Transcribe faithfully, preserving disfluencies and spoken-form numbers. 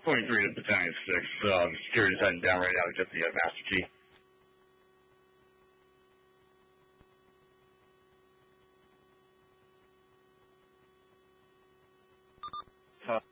twenty-three to Battalion six. Um, security's heading down right now to get the uh, master key.